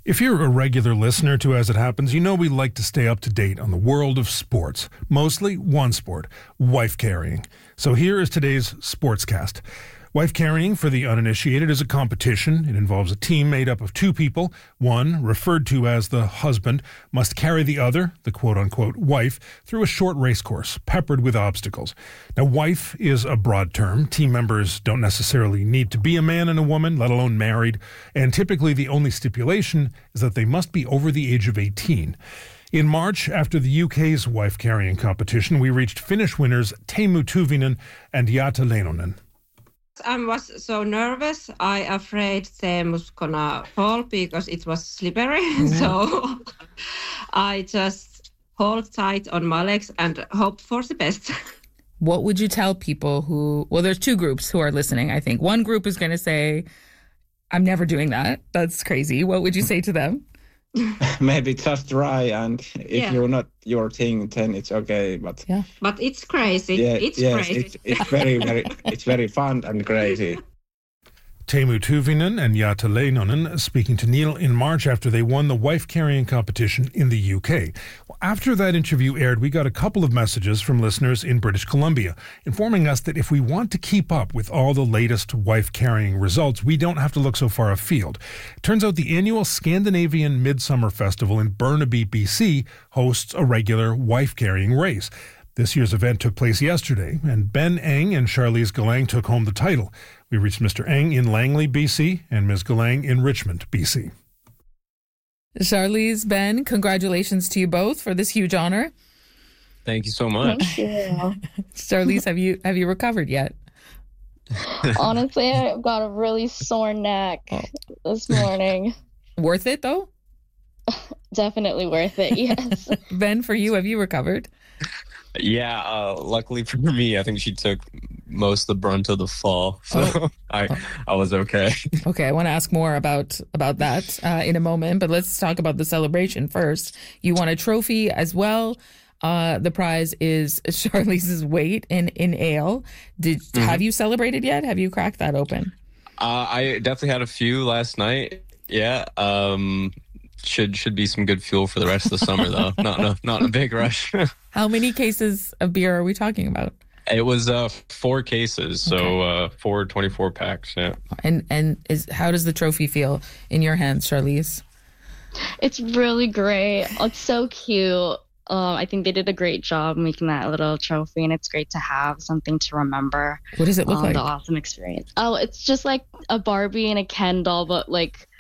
If you're a regular listener to As It Happens, you know we like to stay up to date on the world of sports. Mostly one sport, wife carrying. So here is today's Sportscast. Wife carrying, for the uninitiated, is a competition. It involves a team made up of two people. One, referred to as the husband, must carry the other, the quote-unquote wife, through a short race course, peppered with obstacles. Now, wife is a broad term. Team members don't necessarily need to be a man and a woman, let alone married. And typically the only stipulation is that they must be over the age of 18. In March, after the UK's wife-carrying competition, we reached Finnish winners Teemu Tuvinen and Jata Leinonen. I was so nervous. I afraid Teemu was gonna fall because it was slippery. So I just hold tight on my legs and hope for the best. What would you tell people there's two groups who are listening, I think. One group is going to say, I'm never doing that. That's crazy. What would you say to them? Maybe just try, and if you're not your thing, then it's okay. But it's crazy. Crazy. It's very fun and crazy. Teemu Tuvinen and Jata Leinonen speaking to Neil in March after they won the wife-carrying competition in the UK. Well, after that interview aired, we got a couple of messages from listeners in British Columbia informing us that if we want to keep up with all the latest wife-carrying results, we don't have to look so far afield. Turns out the annual Scandinavian Midsummer Festival in Burnaby, BC hosts a regular wife-carrying race. This year's event took place yesterday, and Ben Eng and Charlize Galang took home the title. We reached Mr. Eng in Langley, BC, and Ms. Galang in Richmond, BC. Charlize, Ben, congratulations to you both for this huge honor. Thank you so much. Thank you. Charlize, have you recovered yet? Honestly, I've got a really sore neck this morning. Worth it, though? Definitely worth it, yes. Ben, for you, have you recovered? Yeah, luckily for me, I think she took most of the brunt of the fall, so I was okay. Okay, I want to ask more about that in a moment, but let's talk about the celebration first. You won a trophy as well. The prize is Charlize's weight in ale. Have you celebrated yet? Have you cracked that open? I definitely had a few last night. Yeah. Should be some good fuel for the rest of the summer, though. Not a big rush. How many cases of beer are we talking about? It was 4 cases, so 4 24 packs. Yeah. And how does the trophy feel in your hands, Charlize? It's really great. It's so cute. I think they did a great job making that little trophy, and it's great to have something to remember. What does it look like? The awesome experience. Oh, it's just like a Barbie and a Ken doll, but like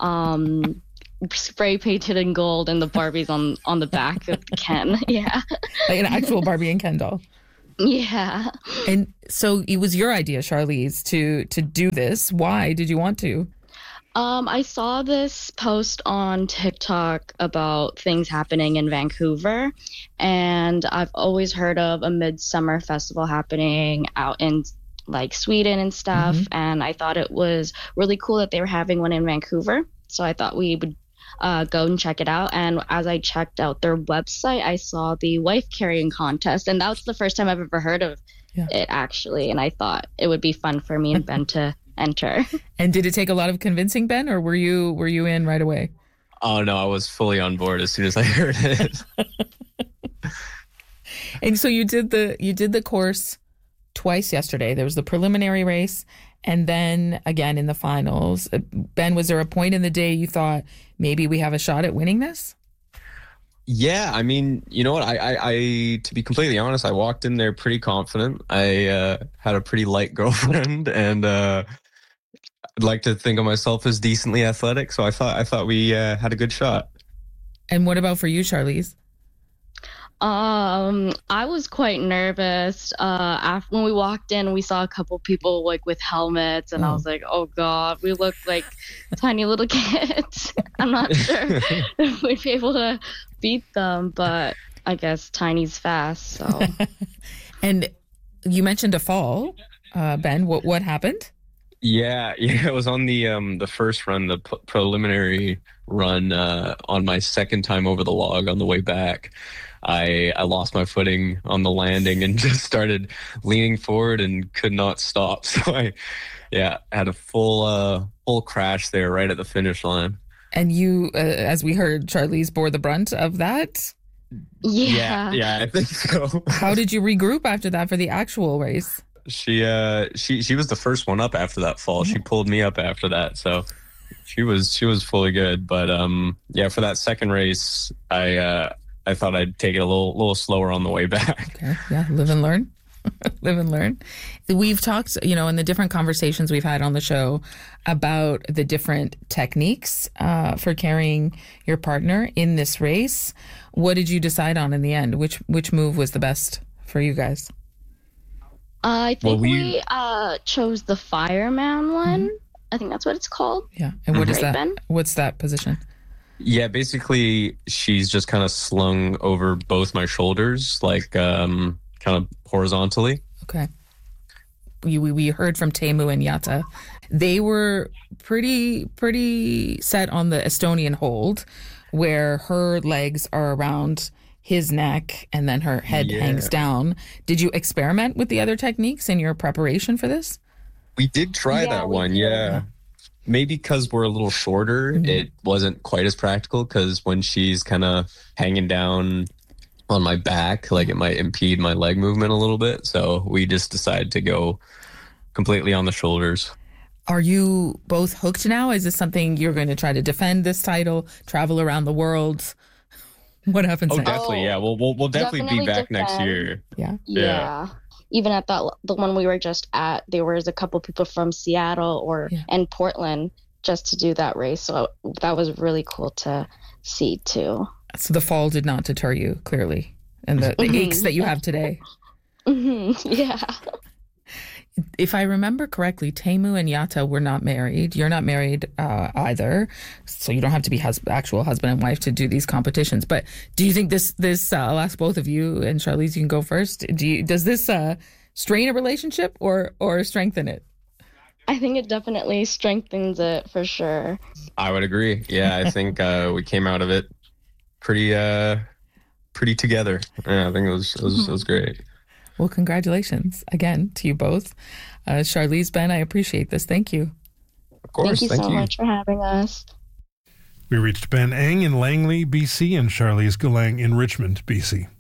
spray painted in gold, and the Barbie's on the back of the Ken. Yeah. Like an actual Barbie and Ken doll. Yeah. And so it was your idea, Charlize, to do this. Why did you want to? I saw this post on TikTok about things happening in Vancouver, and I've always heard of a midsummer festival happening out in like Sweden and stuff, and I thought it was really cool that they were having one in Vancouver. So I thought we would go and check it out. And as I checked out their website, I saw the wife carrying contest, and that was the first time I've ever heard of it, actually. And I thought it would be fun for me and Ben to enter. And did it take a lot of convincing, Ben, or were you in right away? Oh no, I was fully on board as soon as I heard it. And so you did the course twice yesterday. There was the preliminary race, and then again in the finals. Ben, was there a point in the day you thought maybe we have a shot at winning this? Yeah, I mean, you know what? I to be completely honest, I walked in there pretty confident. I had a pretty light girlfriend, and I'd like to think of myself as decently athletic. So I thought we had a good shot. And what about for you, Charlize? I was quite nervous. After when we walked in, we saw a couple people like with helmets, and I was like, "Oh God, we look like tiny little kids." I'm not sure if we'd be able to beat them, but I guess tiny's fast. So. And you mentioned a fall, Ben. What happened? Yeah, it was on the first run, the preliminary run, on my second time over the log on the way back. I lost my footing on the landing and just started leaning forward and could not stop. So I had a full crash there right at the finish line. And you, as we heard, Charlize bore the brunt of that. Yeah. Yeah, I think so. How did you regroup after that for the actual race? She was the first one up after that fall. She pulled me up after that, so she was fully good. But yeah, for that second race, I thought I'd take it a little slower on the way back. Okay, yeah, live and learn. Live and learn. We've talked, in the different conversations we've had on the show about the different techniques for carrying your partner in this race. What did you decide on in the end? Which move was the best for you guys? I think we chose the fireman one. Mm-hmm. I think that's what it's called. Yeah. And what is that? Ben? What's that position? Yeah, basically she's just kind of slung over both my shoulders, like kind of horizontally. Okay. We heard from Teemu and Jata. They were pretty set on the Estonian hold, where her legs are around his neck and then her head hangs down. Did you experiment with the other techniques in your preparation for this? We did try that one, yeah. Maybe because we're a little shorter, it wasn't quite as practical, because when she's kind of hanging down on my back, like it might impede my leg movement a little bit. So we just decided to go completely on the shoulders. Are you both hooked now? Is this something you're going to try to defend this title, travel around the world? What happens next? Definitely, yeah. We'll definitely be back next year. Yeah. Even at the one we were just at, there was a couple people from Seattle and Portland just to do that race. So that was really cool to see too. So the fall did not deter you, clearly, and the aches that you have today. Yeah. If I remember correctly, Teemu and Jata were not married. You're not married either, so you don't have to be actual husband and wife to do these competitions. But do you think this I'll ask both of you, and Charlize, you can go first. Does this strain a relationship or strengthen it? I think it definitely strengthens it for sure. I would agree. Yeah, I think we came out of it pretty together. Yeah, I think it was great. Well, congratulations again to you both. Charlize, Ben, I appreciate this. Thank you. Of course. Thank you so much for having us. We reached Ben Eng in Langley, BC, and Charlize Galang in Richmond, BC.